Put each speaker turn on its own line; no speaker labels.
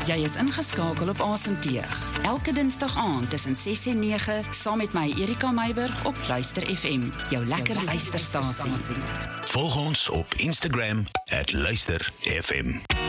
Jy is ingeskakel op Asemteeg. Elke dinsdag aand tussen 6 en 9, saam met my Erika Meiburg op Luister FM, jou lekker luisterstasie.
Volg ons op Instagram @luisterfm.